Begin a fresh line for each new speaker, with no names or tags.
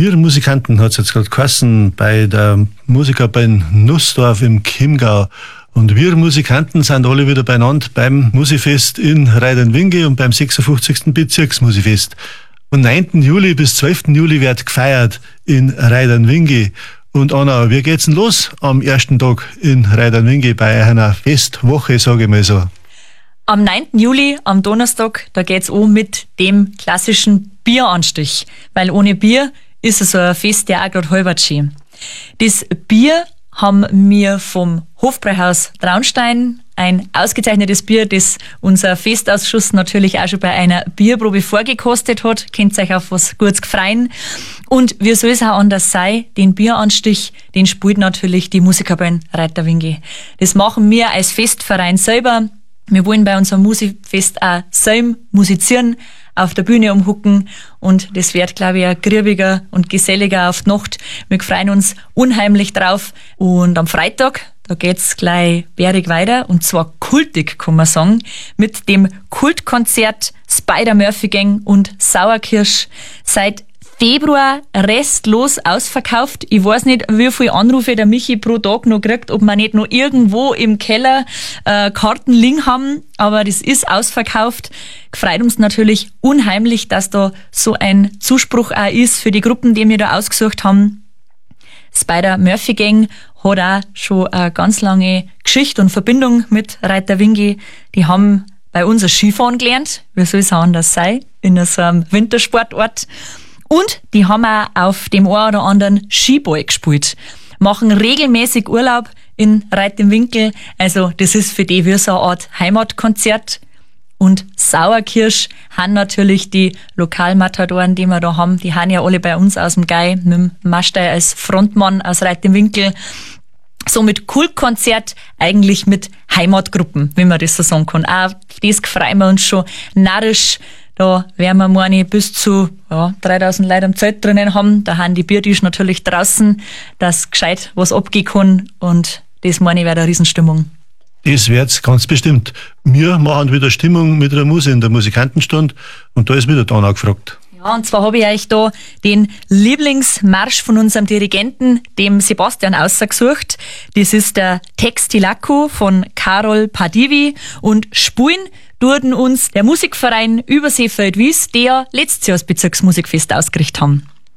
Wir Musikanten hat es jetzt gerade geheißen bei der Musikerband Nussdorf im Chiemgau. Und wir Musikanten sind alle wieder beieinander beim Musifest in Reidern-Winge und beim 56. Bezirksmusifest. Von 9. Juli bis 12. Juli wird gefeiert in Reidern-Winge. Und Anna, wie geht's denn los am ersten Tag in Reidern-Winge bei einer Festwoche, sage ich mal so?
Am 9. Juli, am Donnerstag, da geht's mit dem klassischen Bieranstich. Weil ohne Bier ist es so ein Fest, der auch gerade halbert schön. Das Bier haben wir vom Hofbräuhaus Traunstein, ein ausgezeichnetes Bier, das unser Festausschuss natürlich auch schon bei einer Bierprobe vorgekostet hat. Könnt euch auf was Gutes gefreien. Und wie soll es auch anders sein, den Bieranstich, den spielt natürlich die Musikerband Reidern-Winge. Das machen wir als Festverein selber. Wir wollen bei unserem Musikfest auch selber musizieren, auf der Bühne umhucken und das wird, glaube ich, ein grübiger und geselliger auf die Nacht. Wir freuen uns unheimlich drauf und am Freitag, da geht's gleich bärig weiter und zwar kultig, kann man sagen, mit dem Kultkonzert Spider-Murphy Gang und Sauerkirsch. Seit Februar restlos ausverkauft. Ich weiß nicht, wie viele Anrufe der Michi pro Tag noch kriegt, ob wir nicht noch irgendwo im Keller Karten liegen haben, aber das ist ausverkauft. Gefreut uns natürlich unheimlich, dass da so ein Zuspruch auch ist für die Gruppen, die wir da ausgesucht haben. Spider-Murphy Gang hat auch schon eine ganz lange Geschichte und Verbindung mit Reidern-Winge. Die haben bei uns das Skifahren gelernt, wie soll es anders sein, in so einem Wintersportort. Und die haben auch auf dem einen oder anderen Skiball gespielt. Machen regelmäßig Urlaub in Reidern-Winge. Also das ist für die wie so eine Art Heimatkonzert. Und Sauerkirsch haben natürlich die Lokalmatadoren, die wir da haben. Die haben ja alle bei uns aus dem Gai, mit dem Maschtai als Frontmann aus Reidern-Winge. So mit Kultkonzert, eigentlich mit Heimatgruppen, wie man das so sagen kann. Auch das freuen wir uns schon narrisch. Da werden wir meine bis zu 3000 Leute am Zelt drinnen haben. Da haben die Biertisch natürlich draußen, dass gescheit was abgehen kann. Und das meine ich, wäre eine Riesenstimmung.
Das wird's ganz bestimmt. Wir machen wieder Stimmung mit der Musik in der Musikantenstund und da ist wieder Dana gefragt.
Ja, und zwar habe ich euch da den Lieblingsmarsch von unserem Dirigenten, dem Sebastian, ausgesucht. Das ist der Textilaco von Karol Padivi und spielen durden uns der Musikverein Überseefeld-Wies, der letztes Jahr das Bezirksmusikfest ausgerichtet haben.